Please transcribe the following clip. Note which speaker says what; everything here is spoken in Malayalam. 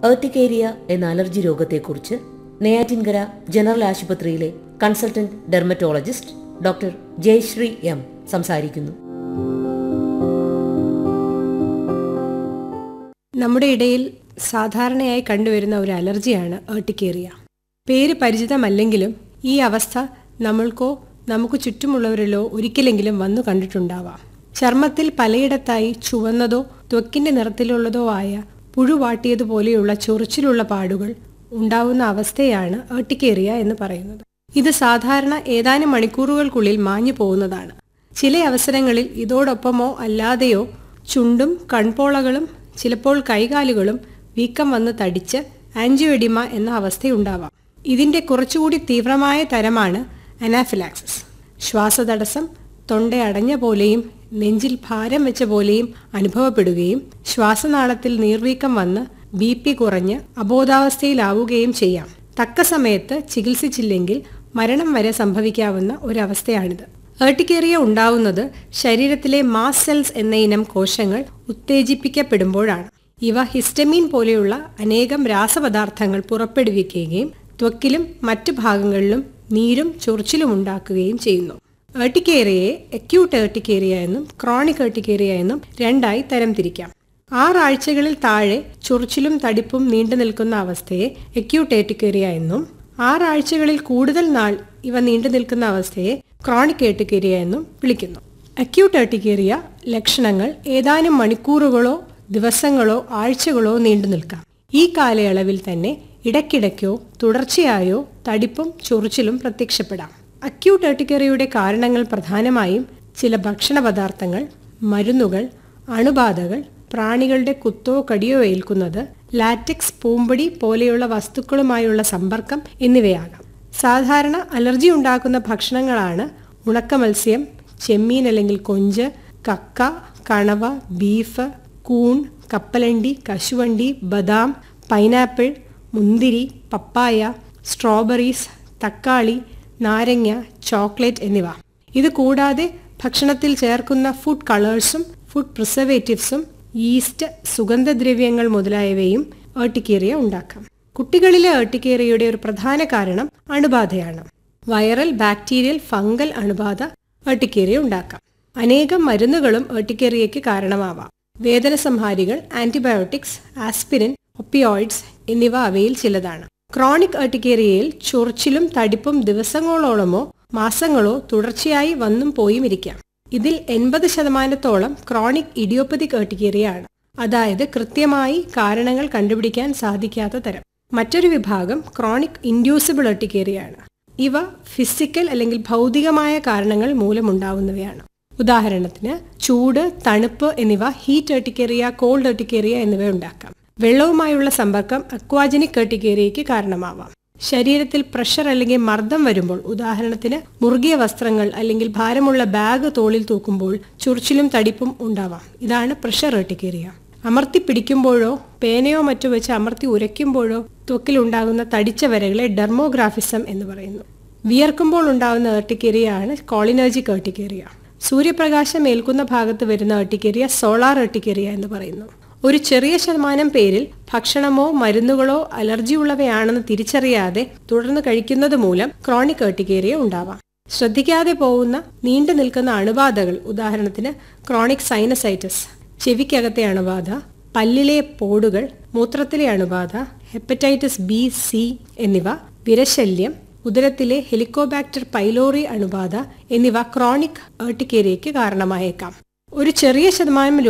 Speaker 1: ഏർട്ടിക്കേരിയ എന്ന അലർജി രോഗത്തെക്കുറിച്ച് നെയ്യാറ്റിൻകര ജനറൽ ആശുപത്രിയിലെ consultant dermatologist doctor Jayashree M സംസാരിക്കുന്നു.
Speaker 2: നമ്മുടെ ഇടയിൽ സാധാരണയായി കണ്ടുവരുന്ന ഒരു അലർജിയാണ് ഏർട്ടിക്കേറിയ. പേര് പരിചിതമല്ലെങ്കിലും ഈ അവസ്ഥ നമ്മൾക്കോ നമുക്ക് ചുറ്റുമുള്ളവരിലോ ഒരിക്കലെങ്കിലും വന്നു കണ്ടിട്ടുണ്ടാവാം. ചർമ്മത്തിൽ പലയിടത്തായി ചുവന്നതോ ത്വക്കിന്റെ നിറത്തിലുള്ളതോ ആയ പുഴുവാട്ടിയതുപോലെയുള്ള ചൊറിച്ചിലുള്ള പാടുകൾ ഉണ്ടാവുന്ന അവസ്ഥയാണ് ഏർട്ടിക്കേറിയ എന്ന് പറയുന്നത്. ഇത് സാധാരണ ഏതാനും മണിക്കൂറുകൾക്കുള്ളിൽ മാഞ്ഞു പോകുന്നതാണ്. ചില അവസരങ്ങളിൽ ഇതോടൊപ്പമോ അല്ലാതെയോ ചുണ്ടും കൺപോളകളും ചിലപ്പോൾ കൈകാലുകളും വീക്കം വന്ന് തടിച്ച് ആൻജിയോഡിമ എന്ന അവസ്ഥയുണ്ടാവാം. ഇതിന്റെ കുറച്ചുകൂടി തീവ്രമായ തരമാണ് അനാഫിലാക്സിസ്. ശ്വാസതടസ്സം, തൊണ്ട അടഞ്ഞ പോലെയും നെഞ്ചിൽ ഭാരം വെച്ച പോലെയും അനുഭവപ്പെടുകയും ശ്വാസനാളത്തിൽ നീർവീക്കം വന്ന് BP കുറഞ്ഞ് അബോധാവസ്ഥയിലാവുകയും ചെയ്യാം. തക്ക സമയത്ത് ചികിത്സിച്ചില്ലെങ്കിൽ മരണം വരെ സംഭവിക്കാവുന്ന ഒരവസ്ഥയാണിത്. ഏർട്ടിക്കേറിയ ഉണ്ടാവുന്നത് ശരീരത്തിലെ മാസ്റ്റ് സെൽസ് എന്ന ഇനം കോശങ്ങൾ ഉത്തേജിപ്പിക്കപ്പെടുമ്പോഴാണ്. ഇവ ഹിസ്റ്റമീൻ പോലെയുള്ള അനേകം രാസപദാർത്ഥങ്ങൾ പുറപ്പെടുവിക്കുകയും ത്വക്കിലും മറ്റു ഭാഗങ്ങളിലും നീരും ചൊറിച്ചിലും ഉണ്ടാക്കുകയും ചെയ്യുന്നു. ഏർട്ടിക്കേറിയയെ അക്യൂട്ട് ഏർട്ടിക്കേറിയ എന്നും ക്രോണിക് ഏർട്ടിക്കേറിയ എന്നും രണ്ടായി തരംതിരിക്കാം. 6 ആഴ്ചകളിൽ താഴെ ചൊറിച്ചിലും തടിപ്പും നീണ്ടു നിൽക്കുന്ന അവസ്ഥയെ അക്യൂട്ട് ഏർട്ടിക്കേറിയ എന്നും 6 ആഴ്ചകളിൽ കൂടുതൽ നാൾ ഇവ നീണ്ടു നിൽക്കുന്ന അവസ്ഥയെ ക്രോണിക് ഏർട്ടിക്കേറിയ എന്നും വിളിക്കുന്നു. അക്യൂട്ട് ഏർട്ടിക്കേറിയ ലക്ഷണങ്ങൾ ഏതാനും മണിക്കൂറുകളോ ദിവസങ്ങളോ ആഴ്ചകളോ നീണ്ടു നിൽക്കാം. ഈ കാലയളവിൽ തന്നെ ഇടയ്ക്കിടയ്ക്കോ തുടർച്ചയായോ തടിപ്പും ചൊറിച്ചിലും പ്രത്യക്ഷപ്പെടാം. അക്യൂട്ട് ഏർട്ടിക്കേറിയയുടെ കാരണങ്ങൾ പ്രധാനമായും ചില ഭക്ഷണ പദാർത്ഥങ്ങൾ, മരുന്നുകൾ, അണുബാധകൾ, പ്രാണികളുടെ കുത്തോ കടിയോ ഏൽക്കുന്നത്, ലാറ്റക്സ്, പൂമ്പൊടി പോലെയുള്ള വസ്തുക്കളുമായുള്ള സമ്പർക്കം എന്നിവയാകാം. സാധാരണ അലർജി ഉണ്ടാക്കുന്ന ഭക്ഷണങ്ങളാണ് ഉണക്ക മത്സ്യം, ചെമ്മീൻ അല്ലെങ്കിൽ കൊഞ്ച്, കക്ക, കണവ, ബീഫ്, കൂൺ, കപ്പലണ്ടി, കശുവണ്ടി, ബദാം, പൈനാപ്പിൾ, മുന്തിരി, പപ്പായ, സ്ട്രോബെറീസ്, തക്കാളി, നാരങ്ങ, ചോക്ലേറ്റ് എന്നിവ. ഇത് കൂടാതെ ഭക്ഷണത്തിൽ ചേർക്കുന്ന ഫുഡ് കളേഴ്സും ഫുഡ് പ്രിസർവേറ്റീവ്സും ഈസ്റ്റ്, സുഗന്ധദ്രവ്യങ്ങൾ മുതലായവയും ഏർട്ടിക്കേറിയ ഉണ്ടാക്കാം. കുട്ടികളിലെ ഏർട്ടിക്കേറിയയുടെ ഒരു പ്രധാന കാരണം അണുബാധയാണ്. വൈറൽ, ബാക്ടീരിയൽ, ഫംഗൽ അണുബാധ ഏർട്ടിക്കേറിയ ഉണ്ടാക്കാം. അനേകം മരുന്നുകളും ഏർട്ടിക്കേറിയയ്ക്ക് കാരണമാവാം. വേദനസംഹാരികൾ, ആന്റിബയോട്ടിക്സ്, ആസ്പിരിൻ, ഒപ്പിയോയിഡ്സ് എന്നിവ അവയിൽ ചിലതാണ്. ക്രോണിക് ഏർട്ടിക്കേറിയയിൽ ചൊറിച്ചിലും തടിപ്പും ദിവസങ്ങളോളമോ മാസങ്ങളോ തുടർച്ചയായി വന്നും പോയും ഇരിക്കാം. ഇതിൽ 80% ക്രോണിക് ഇഡിയോപ്പതിക് ഏർട്ടിക്കേറിയ ആണ്, അതായത് കൃത്യമായി കാരണങ്ങൾ കണ്ടുപിടിക്കാൻ സാധിക്കാത്ത തരം. മറ്റൊരു വിഭാഗം ക്രോണിക് ഇൻഡ്യൂസിബിൾ ഏർട്ടിക്കേറിയ ആണ്. ഇവ ഫിസിക്കൽ അല്ലെങ്കിൽ ഭൗതികമായ കാരണങ്ങൾ മൂലമുണ്ടാവുന്നവയാണ്. ഉദാഹരണത്തിന് ചൂട്, തണുപ്പ് എന്നിവ ഹീറ്റ് ഏർട്ടിക്കേറിയ, കോൾഡ് ഏർട്ടിക്കേറിയ എന്നിവ ഉണ്ടാക്കാം. വെള്ളവുമായുള്ള സമ്പർക്കം അക്വാജനിക് ഏർട്ടിക്കേറിയയ്ക്ക് കാരണമാവാം. ശരീരത്തിൽ പ്രഷർ അല്ലെങ്കിൽ മർദ്ദം വരുമ്പോൾ, ഉദാഹരണത്തിന് മുറുകിയ വസ്ത്രങ്ങൾ അല്ലെങ്കിൽ ഭാരമുള്ള ബാഗ് തോളിൽ തൂക്കുമ്പോൾ ചൊറിച്ചിലും തടിപ്പും ഉണ്ടാവാം. ഇതാണ് പ്രഷർ ഏർട്ടിക്കേറിയ. അമർത്തി പിടിക്കുമ്പോഴോ പേനയോ മറ്റോ വെച്ച് അമർത്തി ഉരയ്ക്കുമ്പോഴോ ത്വക്കിലുണ്ടാകുന്ന തടിച്ച വരകളെ ഡെർമോഗ്രാഫിസം എന്ന് പറയുന്നു. വിയർക്കുമ്പോൾ ഉണ്ടാകുന്ന ഏർട്ടിക്കേറിയ ആണ് കോളിനർജിക് ഏർട്ടിക്കേറിയ. സൂര്യപ്രകാശം ഏൽക്കുന്ന ഭാഗത്ത് വരുന്ന ഏർട്ടിക്കേറിയ സോളാർ ഏർട്ടിക്കേറിയ എന്ന് പറയുന്നു. ഒരു ചെറിയ ശതമാനം പേരിൽ ഭക്ഷണമോ മരുന്നുകളോ അലർജിയുള്ളവയാണെന്ന് തിരിച്ചറിയാതെ തുടർന്ന് കഴിക്കുന്നത് മൂലം ക്രോണിക് ഏർട്ടിക്കേറിയ ഉണ്ടാവാം. ശ്രദ്ധിക്കാതെ പോകുന്ന നീണ്ടു നിൽക്കുന്ന അണുബാധകൾ, ഉദാഹരണത്തിന് ക്രോണിക് സൈനസൈറ്റിസ്, ചെവിക്കകത്തെ അണുബാധ, പല്ലിലെ പോടുകൾ, മൂത്രത്തിലെ അണുബാധ, ഹെപ്പറ്റൈറ്റിസ് B, C എന്നിവ, വിരശല്യം, ഉദരത്തിലെ ഹെലിക്കോബാക്ടർ പൈലോറി അണുബാധ എന്നിവ ക്രോണിക് ഏർട്ടിക്കേറിയയ്ക്ക് കാരണമായേക്കാം. ഒരു ചെറിയ ശതമാനം